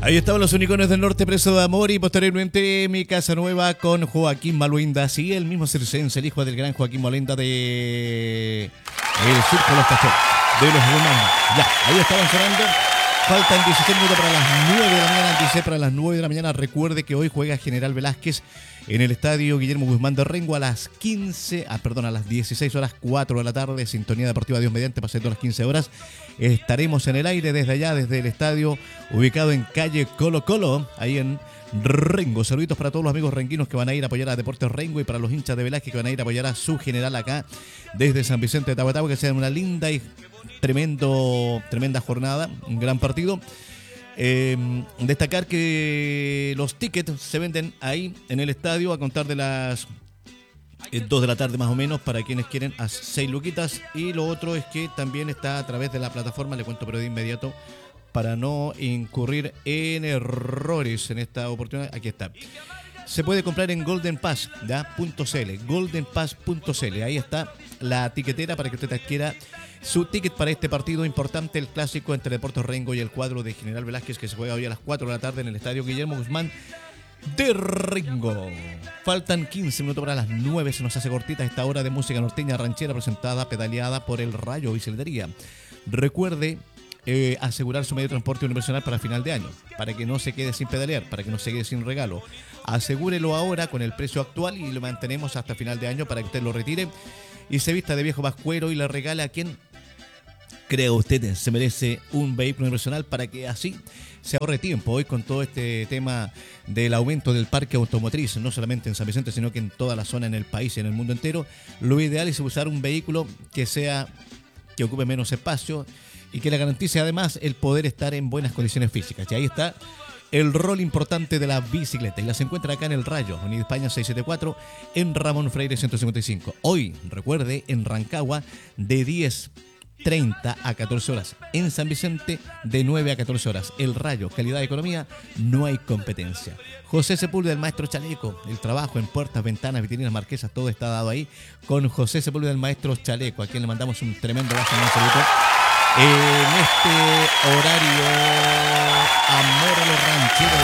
Ahí estaban los unicornios del norte, Preso de Amor, y posteriormente Mi Casa Nueva con Joaquín Maluenda. Sí, el mismo circense, el hijo del gran Joaquín Maluenda de El Circo Los Castores, de los Romanos. Ya, ahí estaban sonando. Faltan 16 minutos para las 9 de la mañana, 16 para las 9 de la mañana. Recuerde que hoy juega General Velázquez en el estadio Guillermo Guzmán de Rengo a las 16 horas 4 de la tarde. Sintonía Deportiva Dios mediante, pasando las 15 horas. Estaremos en el aire desde allá, desde el estadio ubicado en calle Colo Colo, ahí en Rengo. Saluditos para todos los amigos renguinos que van a ir a apoyar a Deportes Rengo y para los hinchas de Velázquez que van a ir a apoyar a su general acá desde San Vicente de Tahuatahua. Que sea una linda y tremenda jornada, un gran partido. Destacar que los tickets se venden ahí en el estadio a contar de las 2 de la tarde más o menos, para quienes quieren, a 6 luquitas. Y lo otro es que también está a través de la plataforma, le cuento pero de inmediato para no incurrir en errores en esta oportunidad. Aquí está. Se puede comprar en goldenpass.cl, goldenpass.cl. Ahí está la tiquetera para que usted adquiera su ticket para este partido importante, el clásico entre Deportes Rengo y el cuadro de General Velázquez, que se juega hoy a las 4 de la tarde en el estadio Guillermo Guzmán de Rengo. Faltan 15 minutos para las 9, se nos hace cortita esta hora de música norteña ranchera presentada, pedaleada por el Rayo Bicicletería. Recuerde asegurar su medio de transporte universal para final de año, para que no se quede sin pedalear, para que no se quede sin regalo. Asegúrelo ahora con el precio actual y lo mantenemos hasta final de año para que usted lo retire y se vista de viejo vascuero y le regale a quien crea usted se merece un vehículo universal, para que así se ahorre tiempo. Hoy con todo este tema del aumento del parque automotriz, no solamente en San Vicente, sino que en toda la zona, en el país y en el mundo entero, lo ideal es usar un vehículo que ocupe menos espacio y que le garantice además el poder estar en buenas condiciones físicas. Y ahí está el rol importante de la bicicleta, y las encuentra acá en el Rayo, Avenida España 674, en Ramón Freire 155. Hoy, recuerde, en Rancagua de 10:30 a 14 horas. En San Vicente de 9 a 14 horas. El Rayo, calidad de economía, no hay competencia. José Sepúlveda, el maestro Chaleco. El trabajo en puertas, ventanas, vitrinas, marquesas, todo está dado ahí con José Sepúlveda, el maestro Chaleco, a quien le mandamos un tremendo abrazo, un saludo. En este horario, amor a los rancheros